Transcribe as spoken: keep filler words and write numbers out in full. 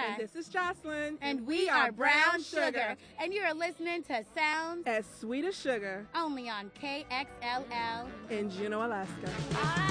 And this is Jocelyn. And we are Brown Sugar. And you are listening to Sounds as Sweet as Sugar. Only on K X L L in Juneau, Alaska.